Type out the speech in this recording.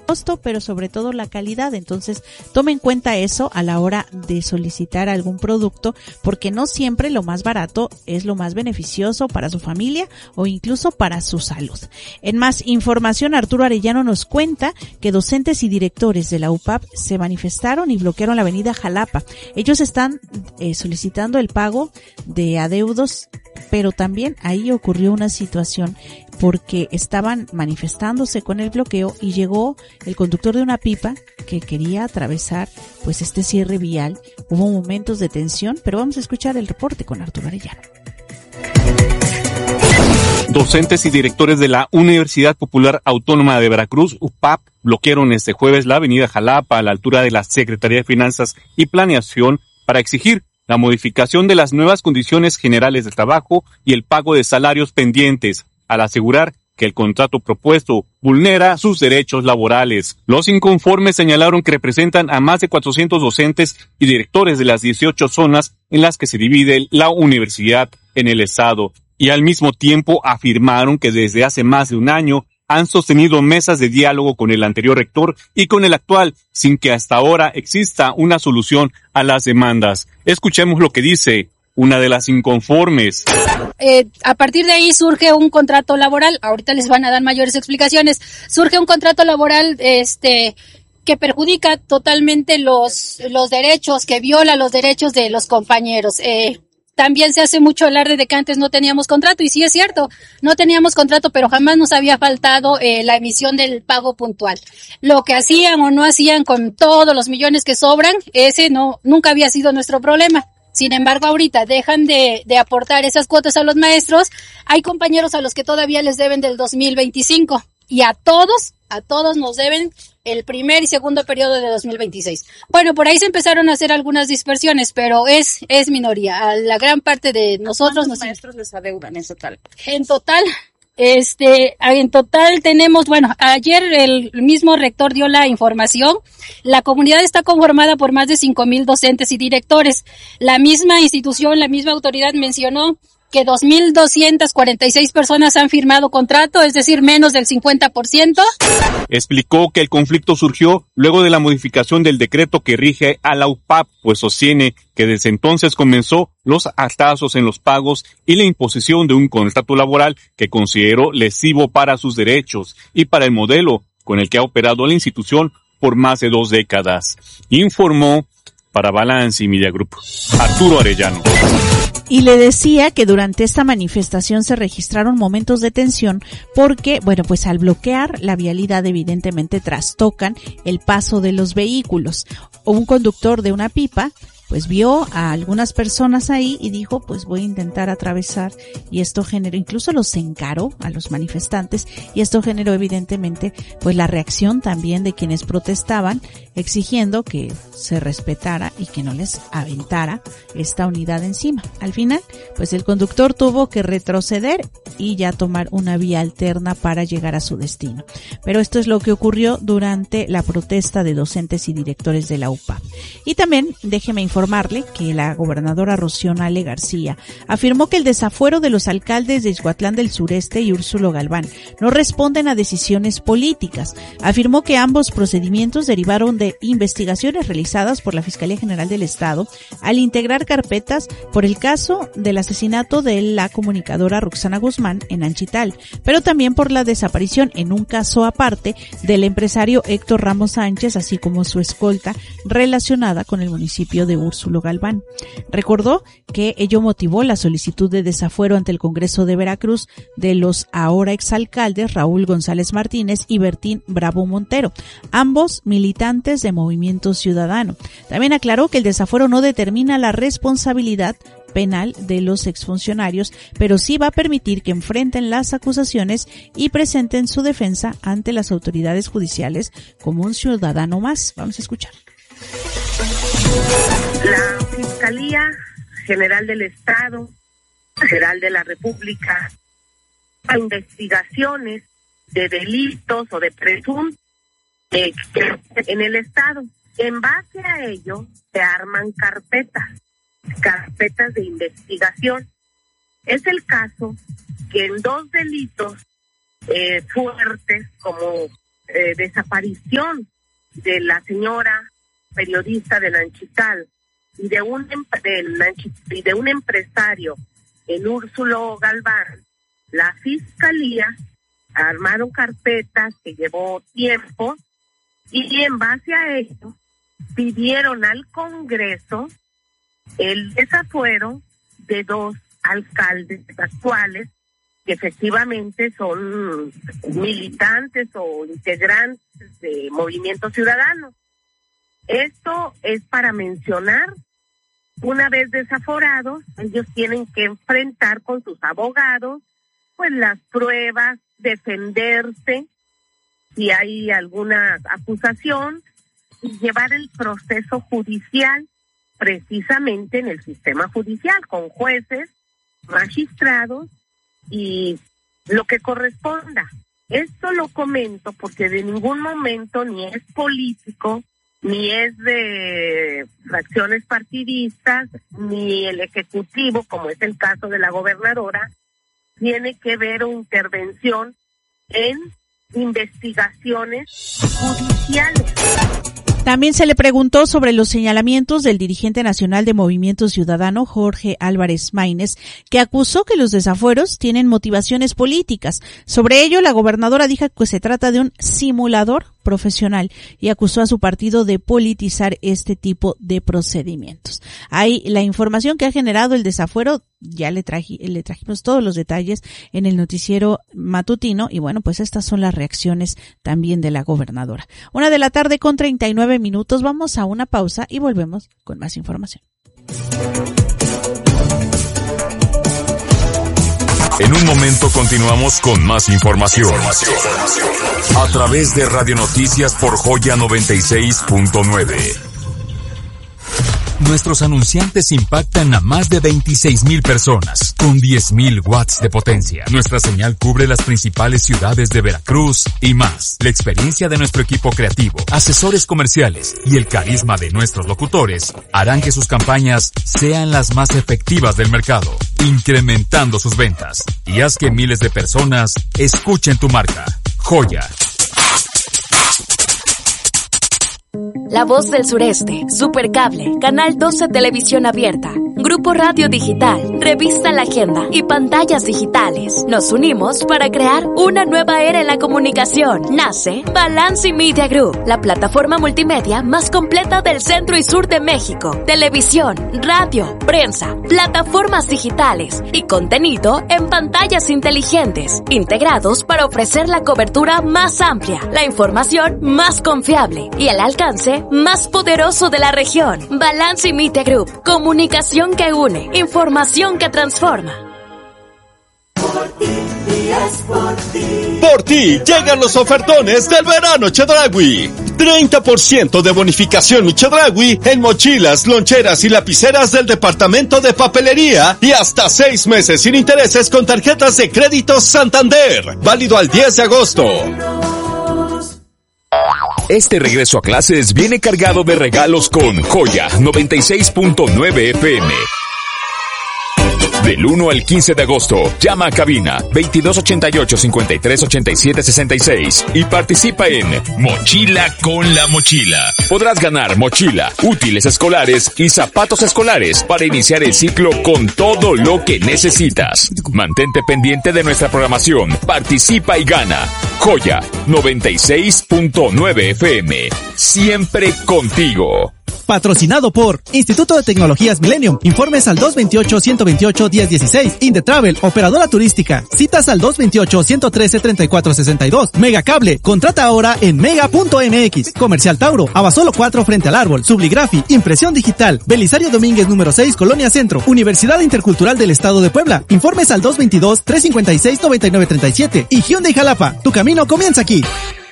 costo, pero sobre todo la calidad. Entonces, tome en cuenta eso a la hora de solicitar algún producto, porque no siempre lo más barato es lo más beneficioso para su familia o incluso para su salud. En más información, Arturo Arellano nos cuenta que docentes y directores de la UPAP se manifestaron y bloquearon la avenida Jalapa. Ellos están solicitando el pago de adeudos, pero también ahí ocurrió una situación porque estaban manifestándose con el bloqueo y llegó el conductor de una pipa que quería atravesar pues este cierre vial. Hubo momentos de tensión, pero vamos a escuchar el reporte con Arturo Arellano. Docentes y directores de la Universidad Popular Autónoma de Veracruz, UPAP, bloquearon este jueves la avenida Jalapa a la altura de la Secretaría de Finanzas y Planeación para exigir la modificación de las nuevas condiciones generales de trabajo y el pago de salarios pendientes, al asegurar que el contrato propuesto vulnera sus derechos laborales. Los inconformes señalaron que representan a más de 400 docentes y directores de las 18 zonas en las que se divide la universidad en el estado, y al mismo tiempo afirmaron que desde hace más de un año han sostenido mesas de diálogo con el anterior rector y con el actual, sin que hasta ahora exista una solución a las demandas. Escuchemos lo que dice una de las inconformes. A partir de ahí surge un contrato laboral, ahorita les van a dar mayores explicaciones, surge un contrato laboral que perjudica totalmente los derechos, que viola los derechos de los compañeros. También se hace mucho alarde de que antes no teníamos contrato, y sí es cierto, no teníamos contrato, pero jamás nos había faltado la emisión del pago puntual. Lo que hacían o no hacían con todos los millones que sobran, ese nunca había sido nuestro problema. Sin embargo, ahorita dejan de aportar esas cuotas a los maestros. Hay compañeros a los que todavía les deben del 2025 y a todos nos deben el primer y segundo periodo de 2026. Bueno, por ahí se empezaron a hacer algunas dispersiones, pero es minoría. A la gran parte de nosotros ¿Cuántos maestros les adeudan en total? En total tenemos, ayer el mismo rector dio la información. La comunidad está conformada por más de 5,000 docentes y directores. La misma institución, la misma autoridad mencionó que 2,246 personas han firmado contrato, es decir, menos del 50%. Explicó que el conflicto surgió luego de la modificación del decreto que rige a la UPAP, pues sostiene que desde entonces comenzó los atrasos en los pagos y la imposición de un contrato laboral que consideró lesivo para sus derechos y para el modelo con el que ha operado la institución por más de 2 décadas. Informó para Balance y Media Group, Arturo Arellano. Y le decía que durante esta manifestación se registraron momentos de tensión porque, pues al bloquear la vialidad evidentemente trastocan el paso de los vehículos. Un conductor de una pipa pues vio a algunas personas ahí y dijo, pues voy a intentar atravesar, y esto generó, incluso los encaró a los manifestantes, y esto generó evidentemente pues la reacción también de quienes protestaban, exigiendo que se respetara y que no les aventara esta unidad encima. Al final, pues el conductor tuvo que retroceder y ya tomar una vía alterna para llegar a su destino. Pero esto es lo que ocurrió durante la protesta de docentes y directores de la UPAP. Y también, déjeme informarle que la gobernadora Rocío Nale García afirmó que el desafuero de los alcaldes de Ixhuatlán del Sureste y Úrsulo Galván no responden a decisiones políticas. Afirmó que ambos procedimientos derivaron de investigaciones realizadas por la Fiscalía General del Estado al integrar carpetas por el caso del asesinato de la comunicadora Roxana Guzmán en Anchital, pero también por la desaparición en un caso aparte del empresario Héctor Ramos Sánchez, así como su escolta relacionada con el municipio de Úrsulo Galván. Recordó que ello motivó la solicitud de desafuero ante el Congreso de Veracruz de los ahora exalcaldes Raúl González Martínez y Bertín Bravo Montero, ambos militantes de Movimiento Ciudadano. También aclaró que el desafuero no determina la responsabilidad penal de los exfuncionarios, pero sí va a permitir que enfrenten las acusaciones y presenten su defensa ante las autoridades judiciales como un ciudadano más. Vamos a escuchar. La Fiscalía General del Estado, Federal de la República, a investigaciones de delitos o de presuntos en el Estado. En base a ello se arman carpetas de investigación. Es el caso que en 2 delitos fuertes como desaparición de la señora periodista de Nanchital y de un empresario, el Úrsulo Galván, la Fiscalía armaron carpetas que llevó tiempo y en base a ello pidieron al Congreso el desafuero de 2 alcaldes actuales que efectivamente son militantes o integrantes de Movimiento Ciudadano. Esto es para mencionar, una vez desaforados, ellos tienen que enfrentar con sus abogados pues las pruebas, defenderse si hay alguna acusación y llevar el proceso judicial precisamente en el sistema judicial con jueces, magistrados y lo que corresponda. Esto lo comento porque de ningún momento ni es político, ni es de fracciones partidistas, ni el Ejecutivo, como es el caso de la gobernadora, tiene que ver una intervención en investigaciones judiciales. También se le preguntó sobre los señalamientos del dirigente nacional de Movimiento Ciudadano, Jorge Álvarez Maínez, que acusó que los desafueros tienen motivaciones políticas. Sobre ello, la gobernadora dijo que se trata de un simulador profesional y acusó a su partido de politizar este tipo de procedimientos. Ahí la información que ha generado el desafuero, ya le trajimos todos los detalles en el noticiero matutino y bueno, pues estas son las reacciones también de la gobernadora. 1:39 p.m. Vamos a una pausa y volvemos con más información. En un momento continuamos con más información. A través de Radio Noticias por Joya 96.9. Nuestros anunciantes impactan a más de 26,000 personas, con 10,000 watts de potencia. Nuestra señal cubre las principales ciudades de Veracruz y más. La experiencia de nuestro equipo creativo, asesores comerciales y el carisma de nuestros locutores harán que sus campañas sean las más efectivas del mercado, incrementando sus ventas. Y haz que miles de personas escuchen tu marca. Joya. La Voz del Sureste, Supercable, Canal 12 Televisión Abierta, Grupo Radio Digital, Revista La Agenda y Pantallas Digitales. Nos unimos para crear una nueva era en la comunicación. Nace Balance Media Group, la plataforma multimedia más completa del centro y sur de México. Televisión, radio, prensa, plataformas digitales y contenido en pantallas inteligentes, integrados para ofrecer la cobertura más amplia, la información más confiable y el alcance más poderoso de la región. Balance Media Group, comunicación que une, información que transforma. Por ti llegan los ofertones del verano Chedraui. 30% de bonificación Chedraui en mochilas, loncheras y lapiceras del departamento de papelería y hasta 6 meses sin intereses con tarjetas de crédito Santander. Válido al 10 de agosto. Este regreso a clases viene cargado de regalos con Joya 96.9 FM. Del 1 al 15 de agosto, llama a cabina 2288-5387-66 y participa en Mochila con la Mochila. Podrás ganar mochila, útiles escolares y zapatos escolares para iniciar el ciclo con todo lo que necesitas. Mantente pendiente de nuestra programación, participa y gana. Joya 96.9 FM, siempre contigo. Patrocinado por Instituto de Tecnologías Millennium. Informes al 228-128-1016. Indetravel, operadora turística. Citas al 228-113-3462. Megacable, contrata ahora en mega.mx. Comercial Tauro, Abasolo 4 frente al árbol. Subligrafi, impresión digital. Belisario Domínguez número 6, Colonia Centro. Universidad Intercultural del Estado de Puebla. Informes al 222-356-9937. Y Hyundai Jalapa, tu camino comienza aquí.